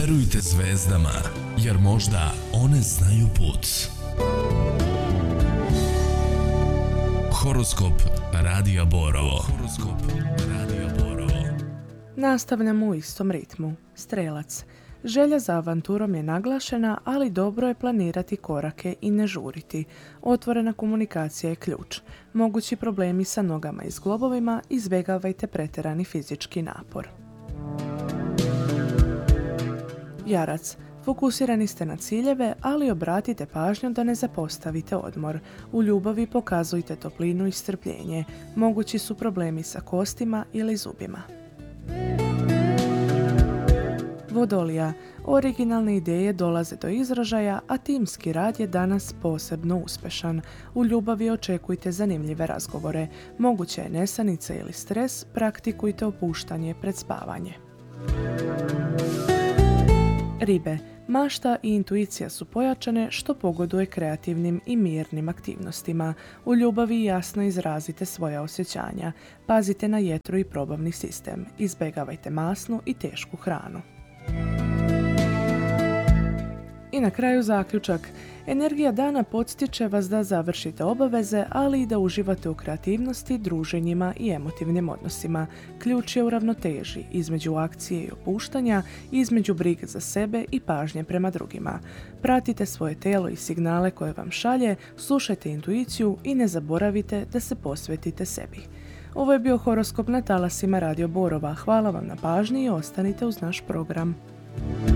Verujte zvezdama, jer možda one znaju put. Horoskop Radija Borovo. Nastavljamo u istom ritmu. Strelac. Želja za avanturom je naglašena, ali dobro je planirati korake i ne žuriti. Otvorena komunikacija je ključ. Mogući problemi sa nogama i zglobovima, izbjegavajte pretjerani fizički napor. Jarac. Fokusirani ste na ciljeve, ali obratite pažnju da ne zapostavite odmor. U ljubavi pokazujte toplinu i strpljenje. Mogući su problemi sa kostima ili zubima. Vodolija. Originalne ideje dolaze do izražaja, a timski rad je danas posebno uspješan. U ljubavi očekujte zanimljive razgovore. Moguće je nesanica ili stres, praktikujte opuštanje pred spavanje. Ribe. Mašta i intuicija su pojačane, što pogoduje kreativnim i mirnim aktivnostima. U ljubavi jasno izrazite svoja osjećanja. Pazite na jetru i probavni sistem. Izbjegavajte masnu i tešku hranu. I na kraju zaključak. Energija dana podstiče vas da završite obaveze, ali i da uživate u kreativnosti, druženjima i emotivnim odnosima. Ključ je u ravnoteži između akcije i opuštanja, između brige za sebe i pažnje prema drugima. Pratite svoje tijelo i signale koje vam šalje, slušajte intuiciju i ne zaboravite da se posvetite sebi. Ovo je bio horoskop na talasima Radio Borova. Hvala vam na pažnji i ostanite uz naš program.